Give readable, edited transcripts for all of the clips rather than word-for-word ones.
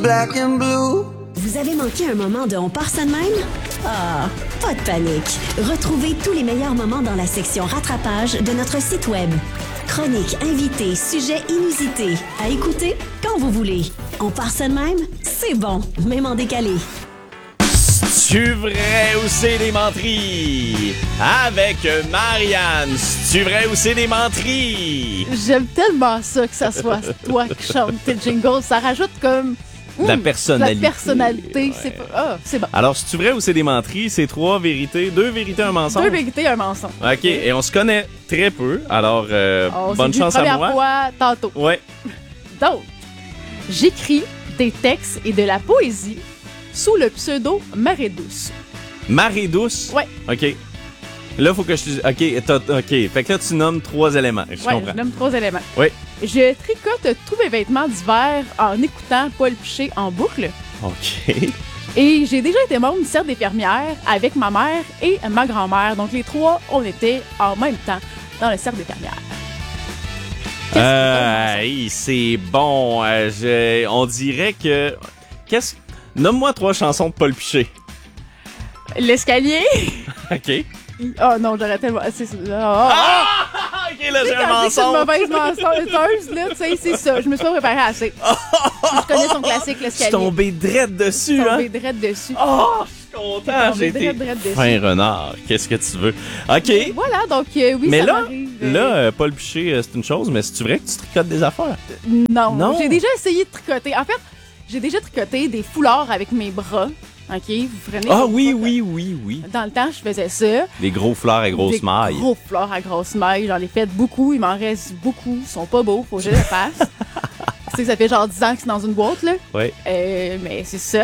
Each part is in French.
Black and blue. Vous avez manqué un moment de On part ça de même? Ah, pas de panique. Retrouvez tous les meilleurs moments dans la section rattrapage de notre site web. Chroniques, invités, sujets inusités. À écouter quand vous voulez. On part ça de même? C'est bon, même en décalé. C'est-tu vrai ou c'est des menteries? Avec Marianne, c'est-tu vrai ou c'est des menteries? J'aime tellement ça que ça soit toi qui chante tes jingles. Ça rajoute comme... La personnalité. La personnalité, Ouais. c'est bon. Alors, c'est-tu vrai ou c'est des menteries? C'est 3 vérités, 2 vérités, un mensonge? 2 vérités, un mensonge. OK, et on se connaît très peu, alors On bonne s'est vu chance à première moi. fois tantôt. Ouais. Donc, j'écris des textes et de la poésie sous le pseudo Marée Douce. Marée douce? Ouais. OK. Là, faut que je te... OK. Fait que là, tu nommes 3 éléments. Je Ouais, comprends. je nomme 3 éléments. Oui. Je tricote tous mes vêtements d'hiver en écoutant Paul Piché en boucle. OK. Et j'ai déjà été membre du cercle des fermières avec ma mère et ma grand-mère. Donc, les 3, on était en même temps dans le cercle des fermières. Hey, c'est bon. On dirait que... Nomme-moi 3 chansons de Paul Piché. L'escalier. OK. Oh non, j'aurais tellement... OK, OK, là, j'ai un quand c'est une mensonge. mauvaise menteuse, là, tu sais, c'est ça. Je me suis pas préparée assez. Je connais son classique, Je suis l'escalier. tombé drette dessus, hein? Tombé drette dessus. Oh, je suis content. J'ai été drette dessus. fin renard. Qu'est-ce que tu veux? OK. Voilà, donc oui, Mais ça là, m'arrive. Paul Piché, c'est une chose, mais c'est-tu vrai que tu tricotes des affaires? Non. Non. J'ai déjà essayé de tricoter. En fait, j'ai déjà tricoté des foulards avec mes bras. OK, vous prenez... Ah oui. Dans le temps, je faisais ça. Des gros fleurs à grosses Des mailles. gros fleurs à grosses mailles. J'en ai fait beaucoup. Il m'en reste beaucoup. Ils sont pas beaux. Faut que je les fasse. Tu sais, ça fait genre 10 ans que c'est dans une boîte, là. Oui. Mais c'est ça.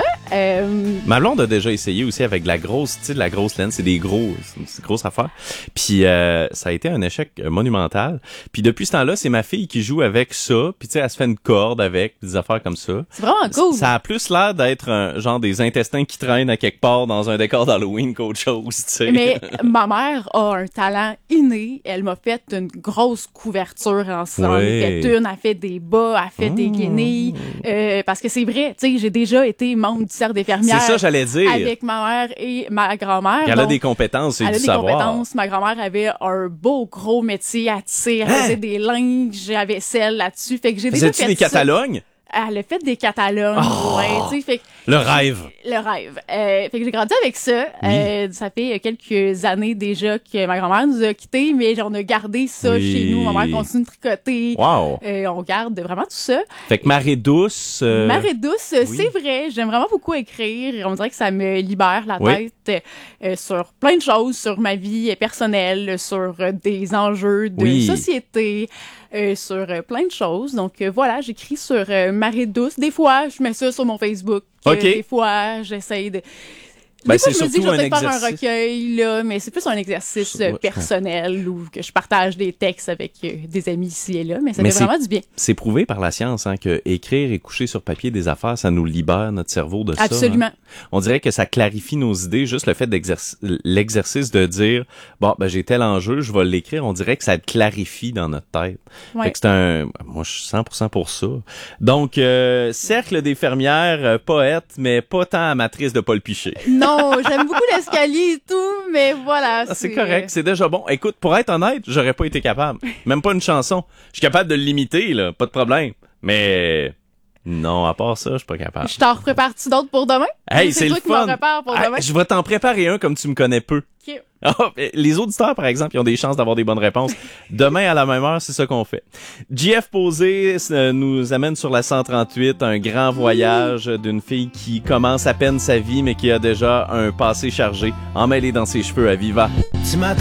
Ma blonde a déjà essayé aussi avec la grosse, tu sais, de la grosse laine. C'est des gros, c'est une grosse affaire. Puis ça a été un échec monumental. Puis depuis ce temps-là, c'est ma fille qui joue avec ça. Puis tu sais, elle se fait une corde avec des affaires comme ça. C'est vraiment cool. Ça a plus l'air d'être un genre des intestins qui traînent à quelque part dans un décor d'Halloween qu'autre chose, tu sais. Mais ma mère a un talent inné. Elle m'a fait une grosse couverture en s'en Ouais. fait une. Elle fait des bas, elle fait des guenilles. Parce que c'est vrai, tu sais, j'ai déjà été membre du cercle des fermières. C'est ça, j'allais dire. Avec ma mère et ma grand-mère. Elle a Donc, des compétences et elle du a des savoir. compétences. Ma grand-mère avait un beau gros métier à tisser. Elle faisait des linges à vaisselle là-dessus. Fait que j'ai déjà Faisais-tu fait des ça. Catalognes? Elle a fait des catalogues. Ouais, tu sais, fait que Le rêve. le rêve. Fait que j'ai grandi avec ça. Ça fait quelques années déjà que ma grand-mère nous a quittés, mais on a gardé ça Oui. chez nous. Ma mère continue de tricoter. Wow. On garde vraiment tout ça. Fait que Marée douce. Marée douce, c'est vrai. J'aime vraiment beaucoup écrire. On dirait que ça me libère la Oui. tête sur plein de choses, sur ma vie personnelle, sur des enjeux de Oui. société, sur plein de choses. Donc voilà, j'écris sur Marée douce. Des fois, je mets ça sur mon Facebook. OK. Des fois, j'essaye de... Ben, Des fois, c'est je me dis que je surtout vais un peut-être faire un exercice. recueil, là, mais c'est plus un exercice Ouais, personnel ou que je partage des textes avec des amis ici et là, mais ça Mais fait vraiment du bien. C'est prouvé par la science hein, que écrire et coucher sur papier des affaires, ça nous libère notre cerveau de ça. Absolument. Hein. On dirait que ça clarifie nos idées, juste le fait l'exercice de dire bon ben j'ai tel enjeu, je vais l'écrire, on dirait que ça le clarifie dans notre tête. Ouais. Fait que moi je suis 100% pour ça. Donc cercle des fermières, poète mais pas tant amatrice de Paul Piché. Non, j'aime beaucoup l'escalier et tout, mais voilà. Ah, c'est correct, c'est déjà bon. Écoute, pour être honnête, j'aurais pas été capable. Même pas une chanson. Je suis capable de l'imiter, là, pas de problème. Mais non, à part ça, je suis pas capable. Je t'en prépare-tu d'autres pour demain? Hey, c'est c'est toi le qui m'en fun. prépare pour Ah, demain. je vais t'en préparer un comme tu me connais peu. Ok. Ah, les auditeurs, par exemple, ils ont des chances d'avoir des bonnes réponses. Demain, à la même heure, c'est ça qu'on fait. JF Posé nous amène sur la 138, un grand voyage d'une fille qui commence à peine sa vie, mais qui a déjà un passé chargé, emmêlé dans ses cheveux à Viva.